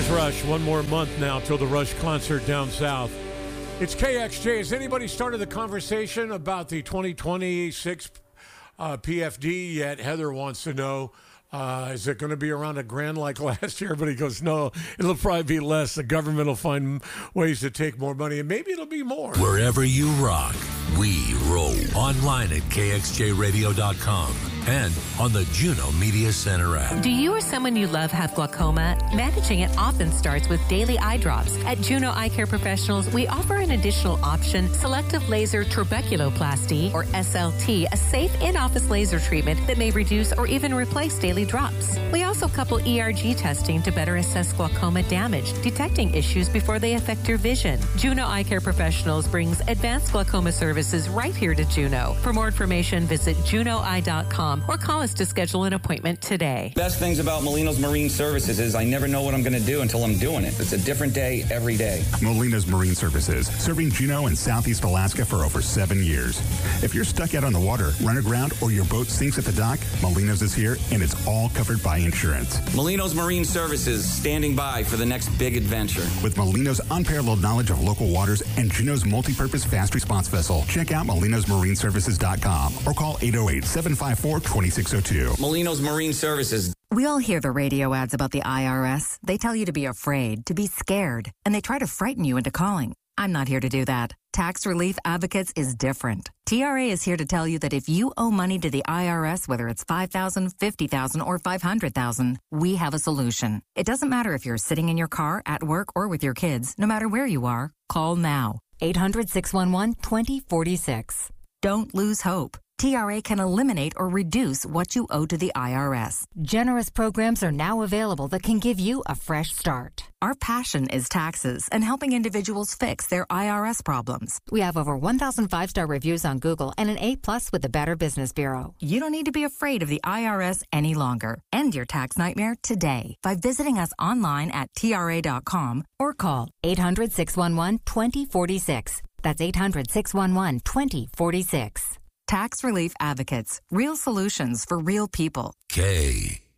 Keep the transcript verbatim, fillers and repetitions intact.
Here's Rush. One more month now till the Rush concert down south. It's K X J. Has anybody started the conversation about the twenty twenty-six uh, P F D yet? Heather wants to know, uh, is it going to be around a grand like last year? Everybody goes, no, it'll probably be less. The government will find ways to take more money, and maybe it'll be more. Wherever you rock, we roll. Online at K X J radio dot com and on the Juno Media Center app. Do you or someone you love have glaucoma? Managing it often starts with daily eye drops. At Juno Eye Care Professionals, we offer an additional option, selective laser trabeculoplasty, or S L T, a safe in-office laser treatment that may reduce or even replace daily drops. We also couple E R G testing to better assess glaucoma damage, detecting issues before they affect your vision. Juno Eye Care Professionals brings advanced glaucoma services right here to Juno. For more information, visit juno eye dot com or call us to schedule an appointment today. Best things about Molino's Marine Services is I never know what I'm going to do until I'm doing it. It's a different day every day. Molino's Marine Services, serving Juneau and Southeast Alaska for over seven years. If you're stuck out on the water, run aground, or your boat sinks at the dock, Molino's is here, and it's all covered by insurance. Molino's Marine Services, standing by for the next big adventure. With Molino's unparalleled knowledge of local waters and Juneau's multi-purpose fast response vessel, check out molinos marine services dot com or call eight oh eight, seven five four, two six oh two. Molino's Marine Services. We all hear the radio ads about the I R S. They tell you to be afraid, to be scared, and they try to frighten you into calling. I'm not here to do that. Tax Relief Advocates is different. T R A is here to tell you that if you owe money to the I R S, whether it's five thousand dollars, fifty thousand dollars, or five hundred thousand dollars, we have a solution. It doesn't matter if you're sitting in your car, at work, or with your kids. No matter where you are, call now. eight hundred, six one one, two oh four six. Don't lose hope. T R A can eliminate or reduce what you owe to the I R S. Generous programs are now available that can give you a fresh start. Our passion is taxes and helping individuals fix their I R S problems. We have over one thousand five-star reviews on Google and an A plus with the Better Business Bureau. You don't need to be afraid of the I R S any longer. End your tax nightmare today by visiting us online at T R A dot com or call eight hundred, six one one, two oh four six. That's eight hundred, six one one, two oh four six. Tax Relief Advocates. Real solutions for real people. K